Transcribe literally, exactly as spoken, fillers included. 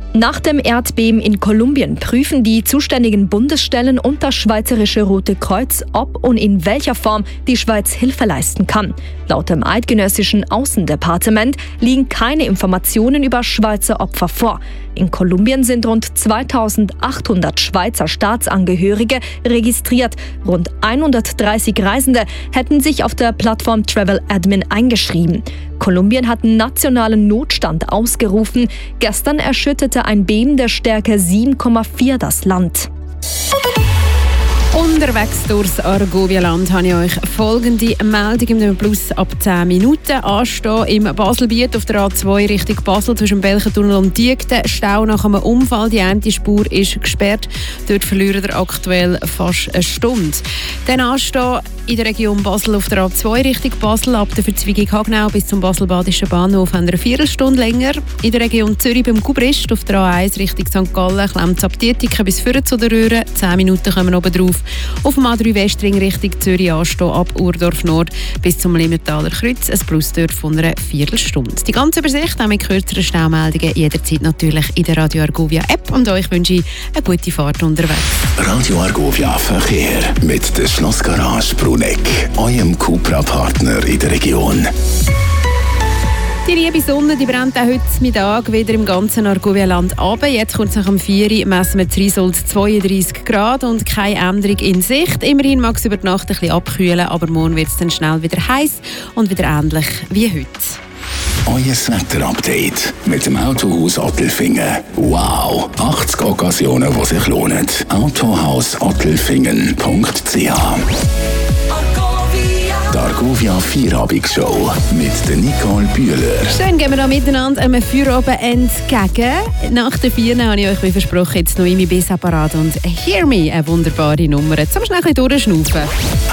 Nach dem Erdbeben in Kolumbien prüfen die zuständigen Bundesstellen und das Schweizerische Rote Kreuz, ob und in welcher Form die Schweiz Hilfe leisten kann. Laut dem eidgenössischen Außendepartement liegen keine Informationen über Schweizer Opfer vor. In Kolumbien sind rund zweitausendachthundert Schweizer Staatsangehörige registriert. Rund hundertdreißig Reisende hätten sich auf der Plattform Travel Admin eingeschrieben. Kolumbien hat einen nationalen Notstand ausgerufen. Gestern erschütterte ein Beben der Stärke sieben Komma vier das Land. Unterwegs durchs Argovia-Land habe ich euch folgende Meldung im Plus ab zehn Minuten anstehen. Im Baselbiet auf der A zwei Richtung Basel zwischen Belchentunnel und Diegden. Stau nach einem Unfall. Die eine Spur ist gesperrt. Dort verlieren wir aktuell fast eine Stunde. Dann anstehen in der Region Basel auf der A zwei Richtung Basel ab der Verzweigung Hagnau bis zum Baselbadischen Bahnhof haben wir eine Viertelstunde länger. In der Region Zürich beim Gubrist auf der A eins Richtung Sankt Gallen klemmt es ab Dietiken bis vorne zu der Röhre. zehn Minuten kommen oben drauf. Auf dem A drei Westring Richtung Zürich anstehen ab Urdorf Nord bis zum Limmentaler Kreuz. Ein Plus dort von einer Viertelstunde. Die ganze Übersicht auch mit kürzeren Staumeldungen jederzeit natürlich in der Radio Argovia App. Und euch wünsche ich eine gute Fahrt unterwegs. Radio Argovia Verkehr mit der Schlossgarage Bruneck, eurem Cupra-Partner in der Region. Die liebe Sonne die brennt auch heute Mittag wieder im ganzen Argovia-Land runter. Jetzt kurz nach dem vier Uhr messen wir in Risold zweiunddreißig Grad und keine Änderung in Sicht. Immerhin mag es über die Nacht ein bisschen abkühlen, aber morgen wird es dann schnell wieder heiß und wieder ähnlich wie heute. Euer Wetter-Update mit dem Autohaus Ottelfingen. Wow! achtzig Occasionen, die sich lohnen. Autohaus Ottelfingen punkt c h. Die Argovia Vierabendsshow mit der Nicole Bühler. Schön, gehen wir da miteinander einem Feierabend entgegen. Nach der vier habe ich euch wie versprochen jetzt noch Noemi Besa parat und «Hear Me», eine wunderbare Nummer. Zum schnell ein bisschen durchschnaufen.